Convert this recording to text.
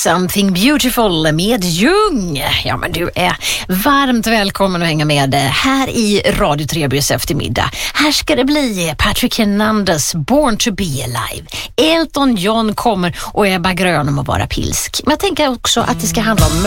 Something Beautiful med Jung. Ja, men du är varmt välkommen att hänga med här i Radio Trebys eftermiddag. Här ska det bli Patrick Hernandez, Born to be alive. Elton John kommer och Ebba Grön om att vara pilsk. Men jag tänker också att det ska handla om